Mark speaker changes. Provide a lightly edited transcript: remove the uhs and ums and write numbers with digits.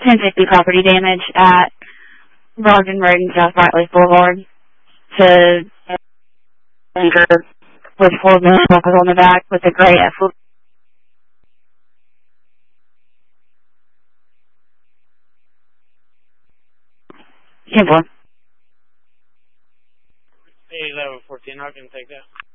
Speaker 1: 1050 property damage at Brogdon Road and South Brightleaf Boulevard to with 4 vehicles on the back with a gray F. Simple.
Speaker 2: 1114, how can you take that?